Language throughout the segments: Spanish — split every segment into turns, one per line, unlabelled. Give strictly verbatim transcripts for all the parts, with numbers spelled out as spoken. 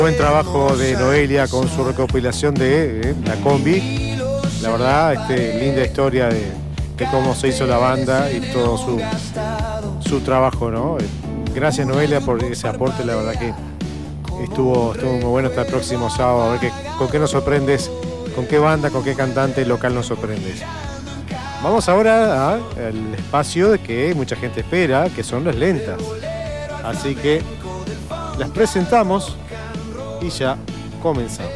Buen trabajo de Noelia con su recopilación de eh, La Combi. La verdad, este, linda historia de, de cómo se hizo la banda y todo su, su trabajo, ¿no? Gracias, Noelia, por ese aporte. La verdad que estuvo, estuvo muy bueno. Hasta el próximo sábado. A ver qué, con qué nos sorprendes, con qué banda, con qué cantante local nos sorprendes. Vamos ahora al espacio de que mucha gente espera, que son las lentas. Así que las presentamos y ya comenzamos.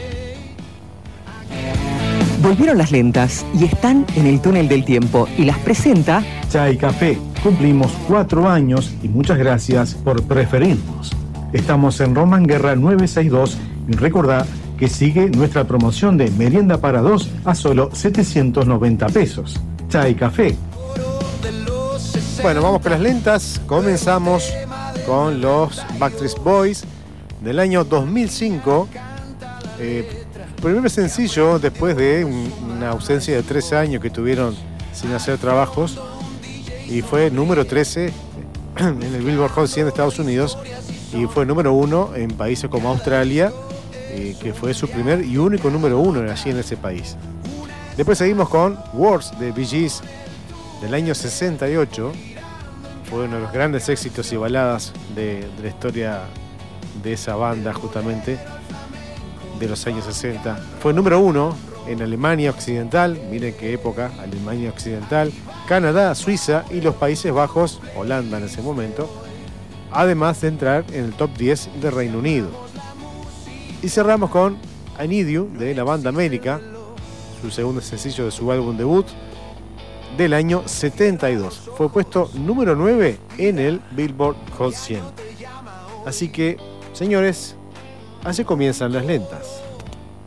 Volvieron las lentas y están en el túnel del tiempo y las presenta
Chai Café. Cumplimos cuatro años y muchas gracias por preferirnos. Estamos en Román Guerra novecientos sesenta y dos y recordá que sigue nuestra promoción de merienda para dos a solo setecientos noventa pesos. Chai Café.
Bueno, vamos con las lentas. Comenzamos con los Backstreet Boys del año dos mil cinco. Eh, primer sencillo después de un, una ausencia de tres años que tuvieron sin hacer trabajos, y fue número trece en el Billboard Hot cien de Estados Unidos y fue número uno en países como Australia, eh, que fue su primer y único número uno allí en ese país. Después seguimos con Words de Bee Gees del año sesenta y ocho. Fue uno de los grandes éxitos y baladas de, de la historia de esa banda, justamente de los años sesenta. Fue número uno en Alemania Occidental, miren qué época, Alemania Occidental, Canadá, Suiza y los Países Bajos, Holanda en ese momento, además de entrar en el top diez de Reino Unido. Y cerramos con I Need You de la banda América, su segundo sencillo de su álbum debut del año setenta y dos. Fue puesto número nueve en el Billboard Hot cien. Así que, señores, así comienzan las lentas.